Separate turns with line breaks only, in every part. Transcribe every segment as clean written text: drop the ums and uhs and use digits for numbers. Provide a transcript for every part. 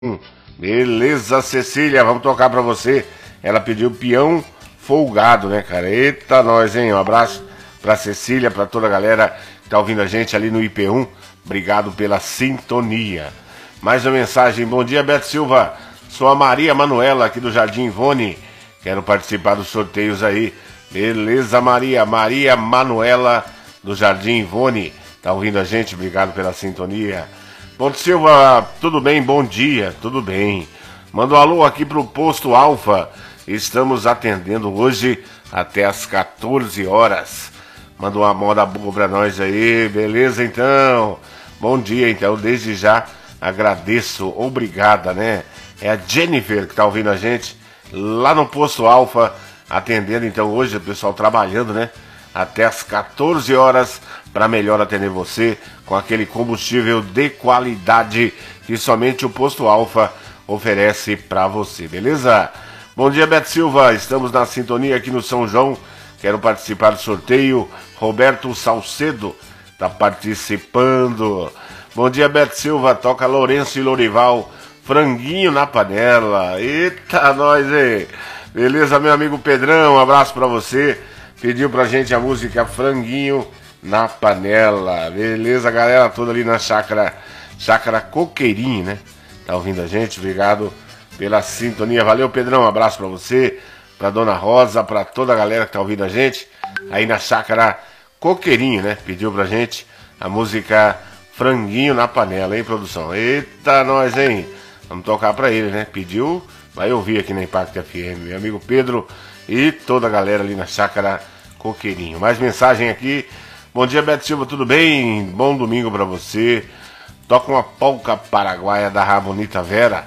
Beleza, Cecília, vamos tocar pra você. Ela pediu peão folgado, né, cara? Eita, nós, hein? Um abraço pra Cecília, pra toda a galera que tá ouvindo a gente ali no IP1. Obrigado pela sintonia. Mais uma mensagem. Bom dia, Beto Silva. Sou a Maria Manuela aqui do Jardim Ivone. Quero participar dos sorteios aí. Beleza, Maria. Maria Manuela do Jardim Ivone. Tá ouvindo a gente? Obrigado pela sintonia. Ponto Silva, tudo bem? Bom dia, tudo bem. Manda um alô aqui pro Posto Alfa. Estamos atendendo hoje até as 14 horas. Manda uma moda boa pra nós aí, beleza então? Bom dia então, desde já agradeço, obrigada, né? É a Jennifer que tá ouvindo a gente lá no Posto Alfa, atendendo então hoje, o pessoal trabalhando, né? Até as 14 horas para melhor atender você com aquele combustível de qualidade que somente o Posto Alfa oferece para você, beleza? Bom dia, Beto Silva, estamos na sintonia aqui no São João, quero participar do sorteio. Roberto Salcedo está participando. Bom dia, Beto Silva, toca Lourenço e Lorival, franguinho na panela. Eita, nós, hein? Beleza, meu amigo Pedrão, um abraço para você. Pediu pra gente a música Franguinho na Panela. Beleza, galera toda ali na chácara Coqueirinho, né? Tá ouvindo a gente? Obrigado pela sintonia. Valeu, Pedrão. Um abraço pra você, pra Dona Rosa, pra toda a galera que tá ouvindo a gente aí na chácara Coqueirinho, né? Pediu pra gente a música Franguinho na Panela, hein, produção? Eita, nós, hein? Vamos tocar pra ele, né? Pediu, vai ouvir aqui na Impacto FM. Meu amigo Pedro e toda a galera ali na chácara Coqueirinho. Mais mensagem aqui. Bom dia, Beto Silva, tudo bem? Bom domingo pra você. Toca uma polca paraguaia da Rabonita Vera.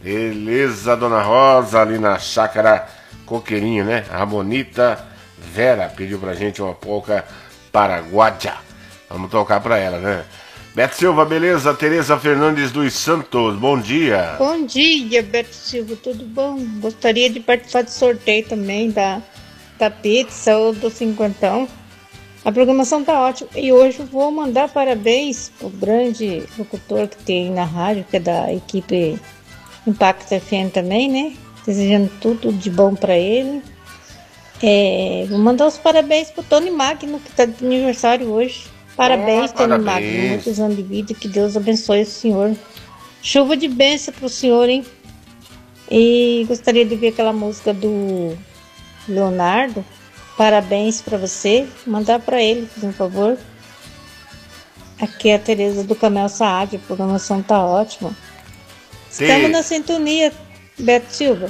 Beleza, Dona Rosa, ali na chácara Coqueirinho, né? Rabonita Vera pediu pra gente uma polca paraguaia. Vamos tocar pra ela, né? Beto Silva, beleza? Tereza Fernandes dos Santos, bom dia.
Bom dia, Beto Silva, tudo bom? Gostaria de participar do sorteio também da pizza ou do cinquentão. A programação tá ótima e hoje vou mandar parabéns pro grande locutor que tem na rádio, que é da equipe Impacto FM também, né? Desejando tudo de bom para ele. Vou mandar os parabéns pro Tony Magno, que tá de aniversário hoje. Parabéns, Tony Magno, muitos anos de vida, que Deus abençoe o senhor. Chuva de bênção pro senhor, hein? E gostaria de ver aquela música do Leonardo, parabéns para você, mandar para ele, por favor. Aqui é a Tereza do Camel Saad, a programação tá ótima. Sim. Estamos na sintonia, Beto Silva.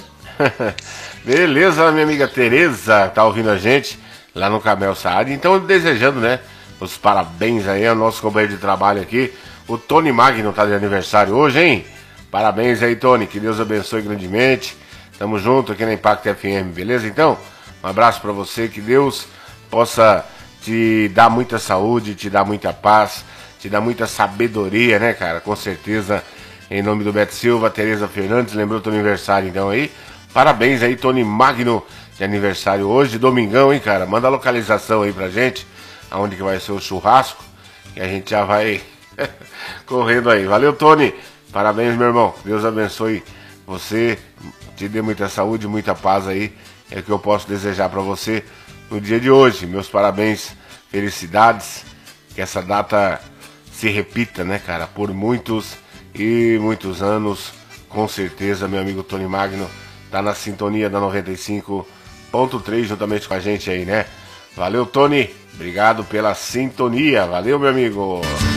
Beleza, minha amiga Tereza, tá ouvindo a gente lá no Camel Saad, então desejando, né, os parabéns aí ao nosso companheiro de trabalho aqui, o Tony Magno tá de aniversário hoje, hein? Parabéns aí, Tony, que Deus abençoe grandemente. Tamo junto aqui na Impacto FM, beleza? Então, um abraço pra você, que Deus possa te dar muita saúde, te dar muita paz, te dar muita sabedoria, né, cara? Com certeza, em nome do Beto Silva, Tereza Fernandes, lembrou teu aniversário então aí. Parabéns aí, Tony Magno, de aniversário hoje, domingão, hein, cara? Manda a localização aí pra gente, aonde que vai ser o churrasco, que a gente já vai correndo aí. Valeu, Tony! Parabéns, meu irmão. Deus abençoe você, te dê muita saúde, muita paz aí. É o que eu posso desejar para você no dia de hoje. Meus parabéns, felicidades. Que essa data se repita, né, cara? Por muitos e muitos anos. Com certeza, meu amigo Tony Magno tá na sintonia da 95.3 juntamente com a gente aí, né? Valeu, Tony. Obrigado pela sintonia. Valeu, meu amigo.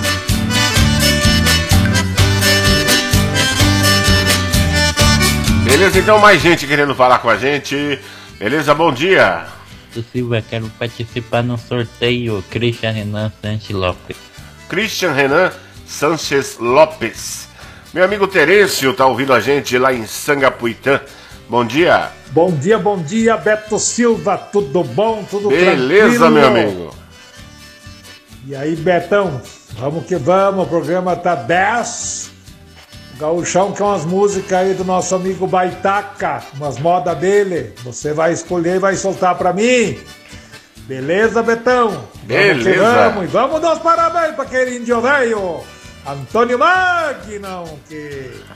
Beleza, então mais gente querendo falar com a gente. Beleza, bom dia.
Silva, quero participar no sorteio. Christian Renan Sanches Lopes.
Christian Renan Sanches Lopes. Meu amigo Terêncio tá ouvindo a gente lá em Sangapuitã. Bom dia.
Bom dia, Beto Silva. Tudo bom? Tudo
beleza, tranquilo? Meu amigo.
E aí, Betão? Vamos que vamos. O programa tá 10. Gaúchão, que é umas músicas aí do nosso amigo Baitaca, umas modas dele. Você vai escolher e vai soltar pra mim. Beleza, Betão?
Beleza.
Vamos, e vamos dar os parabéns pra aquele índio velho, Antônio Magno, que